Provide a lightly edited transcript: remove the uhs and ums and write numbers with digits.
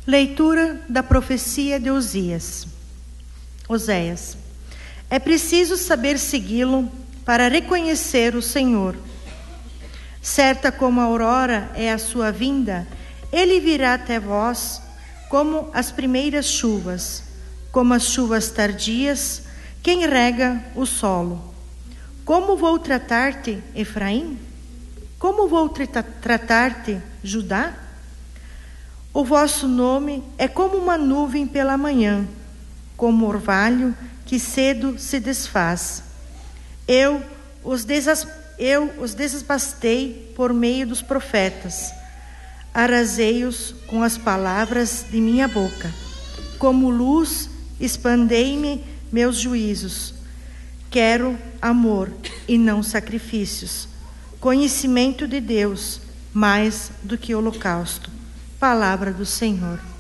Leitura da profecia de Oséias. É preciso saber segui-lo para reconhecer o Senhor. Certa como a aurora é a sua vinda, ele virá até vós como as primeiras chuvas, como as chuvas tardias, quem rega o solo. Como vou tratar-te, Efraim? Como vou tratar-te, Judá? O vosso nome é como uma nuvem pela manhã, como orvalho que cedo se desfaz. Eu os desbastei por meio dos profetas, arrasei-os com as palavras de minha boca. Como luz, expandei-me meus juízos. Quero amor e não sacrifícios, conhecimento de Deus mais do que holocausto. Palavra do Senhor.